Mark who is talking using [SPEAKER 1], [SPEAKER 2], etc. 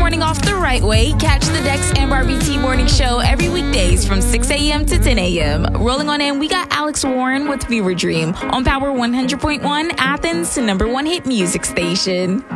[SPEAKER 1] morning off the right way. Catch the Dex and Barbie T Morning Show every weekdays from 6 a.m. to 10 a.m. Rolling on in, we got Alex Warren with Fever Dream on Power 100.1, Athens' #1 hit music station.